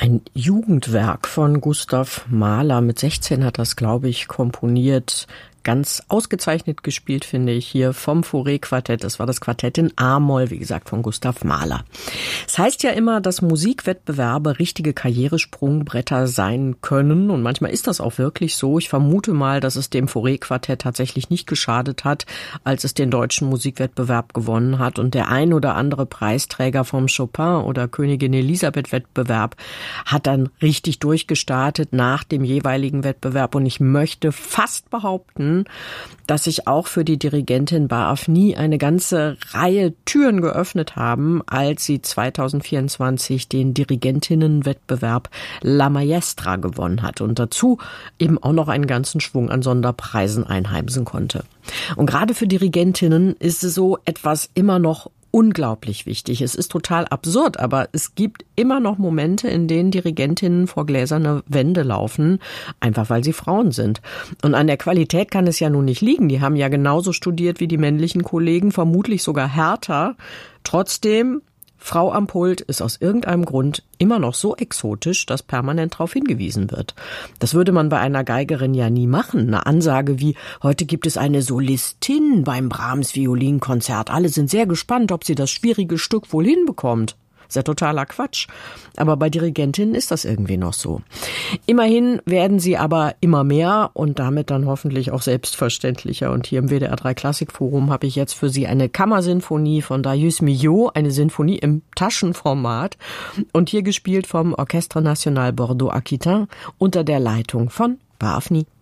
Ein Jugendwerk von Gustav Mahler. Mit 16 hat das, glaube ich, komponiert. Ganz ausgezeichnet gespielt, finde ich, hier vom Fauré-Quartett. Das war das Quartett in A-Moll, wie gesagt, von Gustav Mahler. Es heißt ja immer, dass Musikwettbewerbe richtige Karrieresprungbretter sein können. Und manchmal ist das auch wirklich so. Ich vermute mal, dass es dem Fauré-Quartett tatsächlich nicht geschadet hat, als es den deutschen Musikwettbewerb gewonnen hat. Und der ein oder andere Preisträger vom Chopin- oder Königin Elisabeth-Wettbewerb hat dann richtig durchgestartet nach dem jeweiligen Wettbewerb. Und ich möchte fast behaupten, dass sich auch für die Dirigentin Baafni eine ganze Reihe Türen geöffnet haben, als sie 2024 den Dirigentinnenwettbewerb La Maestra gewonnen hat und dazu eben auch noch einen ganzen Schwung an Sonderpreisen einheimsen konnte. Und gerade für Dirigentinnen ist so etwas immer noch unglaublich wichtig. Es ist total absurd, aber es gibt immer noch Momente, in denen Dirigentinnen vor gläserne Wände laufen, einfach weil sie Frauen sind. Und an der Qualität kann es ja nun nicht liegen. Die haben ja genauso studiert wie die männlichen Kollegen, vermutlich sogar härter. Trotzdem, Frau am Pult ist aus irgendeinem Grund immer noch so exotisch, dass permanent darauf hingewiesen wird. Das würde man bei einer Geigerin ja nie machen. Eine Ansage wie, heute gibt es eine Solistin beim Brahms-Violinkonzert. Alle sind sehr gespannt, ob sie das schwierige Stück wohl hinbekommt. Ist ja totaler Quatsch. Aber bei Dirigentinnen ist das irgendwie noch so. Immerhin werden sie aber immer mehr und damit dann hoffentlich auch selbstverständlicher. Und hier im WDR 3 Klassikforum habe ich jetzt für Sie eine Kammersinfonie von Darius Milhaud, eine Sinfonie im Taschenformat. Und hier gespielt vom Orchestre National Bordeaux-Aquitain unter der Leitung von Baafni.